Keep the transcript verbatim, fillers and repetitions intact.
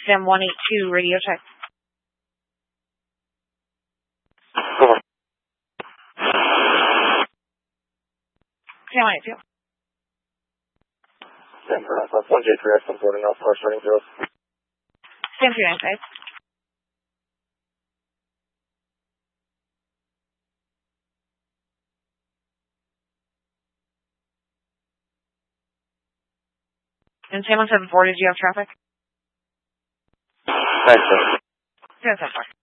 Sam one eight two, radio check. Sam one eight two. Sam for us, one J three X, I'm boarding off, car starting zeros. Sam two nine five. And Sam one seven four, did you have traffic? Thanks, sir. Sam seven four.